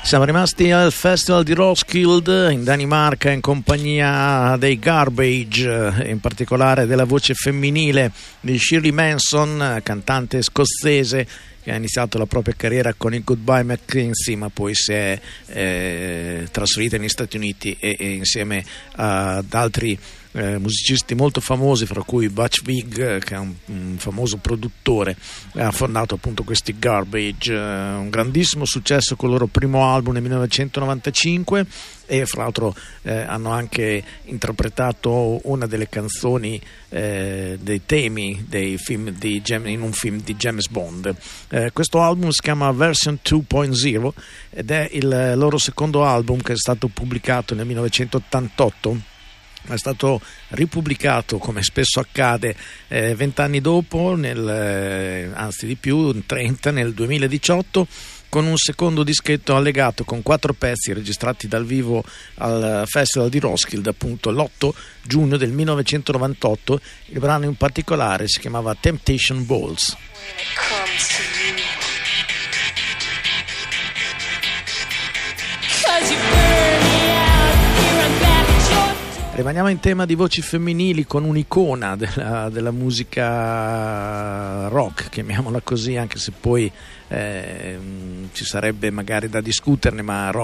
Siamo rimasti al Festival di Roskilde in Danimarca in compagnia dei Garbage, in particolare della voce femminile di Shirley Manson, cantante scozzese che ha iniziato la propria carriera con i Goodbye Mackenzie, ma poi si è trasferita negli Stati Uniti e insieme ad altri musicisti molto famosi, fra cui Butch Vig, che è un famoso produttore, ha fondato appunto questi Garbage, un grandissimo successo con il loro primo album nel 1995, e fra l'altro hanno anche interpretato una delle canzoni dei temi dei film in un film di James Bond. Questo album si chiama Version 2.0 ed è il loro secondo album, che è stato pubblicato nel 1988. È stato ripubblicato, come spesso accade, 20 anni dopo, anzi di più, 30, nel 2018, con un secondo dischetto allegato con 4 pezzi registrati dal vivo al Festival di Roskilde, appunto l'8 giugno del 1998. Il brano in particolare si chiamava Temptation Balls. Rimaniamo in tema di voci femminili con un'icona della musica rock, chiamiamola così, anche se poi ci sarebbe magari da discuterne, ma rock